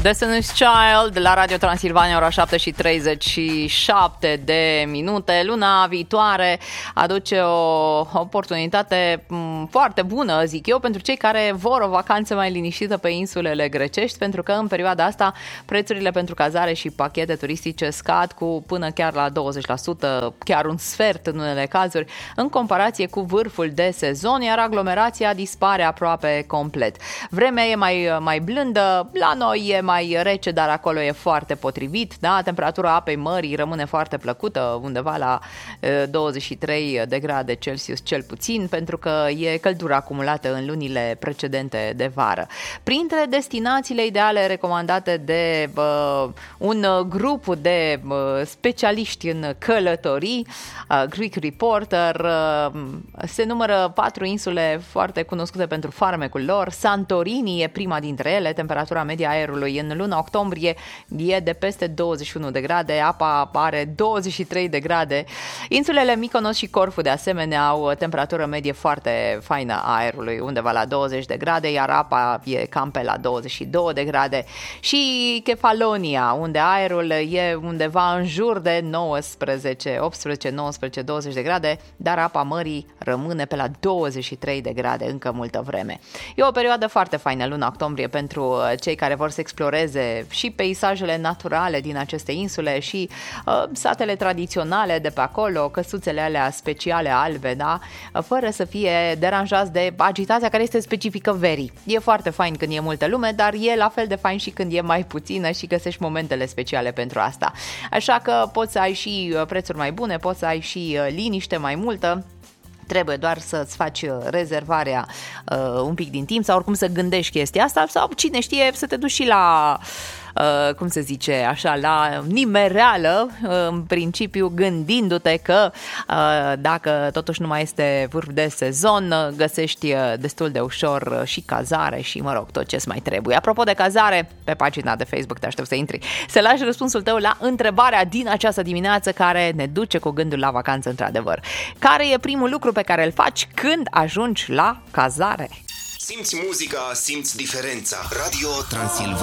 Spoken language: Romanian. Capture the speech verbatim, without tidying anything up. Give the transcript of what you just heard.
Destiny's Child la Radio Transilvania, ora șapte și treizeci și șapte de minute. Luna viitoare aduce o oportunitate foarte bună, zic eu, pentru cei care vor o vacanță mai liniștită pe insulele grecești, pentru că în perioada asta prețurile pentru cazare și pachete turistice scad cu până chiar la douăzeci la sută, chiar un sfert în unele cazuri, în comparație cu vârful de sezon, iar aglomerația dispare aproape complet. Vremea e mai, mai blândă, la noi e mai rece, dar acolo e foarte potrivit, da? Temperatura apei mării rămâne foarte plăcută, undeva la douăzeci și trei de grade Celsius cel puțin, pentru că e căldura acumulată în lunile precedente de vară. Printre destinațiile ideale recomandate de uh, un grup de uh, specialiști în călătorii, uh, Greek Reporter, uh, se numără patru insule foarte cunoscute pentru farmecul lor. Santorini e prima dintre ele, temperatura media aerului în luna octombrie e de peste douăzeci și unu de grade, apa are douăzeci și trei de grade. Insulele Mykonos și Corfu de asemenea au o temperatură medie foarte faină a aerului, undeva la douăzeci de grade, iar apa e cam pe la douăzeci și două de grade. Și Kefalonia, unde aerul e undeva în jur de nouăsprezece, optsprezece, nouăsprezece, douăzeci de grade, dar apa mării rămâne pe la douăzeci și trei de grade încă multă vreme. E o perioadă foarte faină luna octombrie pentru cei care vor să exploreze și peisajele naturale din aceste insule și uh, satele tradiționale de pe acolo, căsuțele alea speciale albe, da? Fără să fie deranjați de agitația care este specifică verii. E foarte fain când e multă lume, dar e la fel de fain și când e mai puțină și găsești momentele speciale pentru asta. Așa că poți să ai și prețuri mai bune, poți să ai și liniște mai multă. Trebuie doar să-ți faci rezervarea uh, un pic din timp sau oricum să gândești chestia asta sau cine știe să te duci și la, uh, cum se zice, așa, la nimereală, uh, în principiu gândindu-te că uh, dacă totuși nu mai este vârf de sezon, uh, găsești uh, destul de ușor uh, și cazare și, mă rog, tot ce-ți mai trebuie. Apropo de cazare, pe pagina de Facebook te aștept să intri, să lași răspunsul tău la întrebarea din această dimineață care ne duce cu gândul la vacanță într-adevăr. Care e primul lucru pe care îl faci când ajungi la cazare? Simți muzica, simți diferența. Radio Transilvania.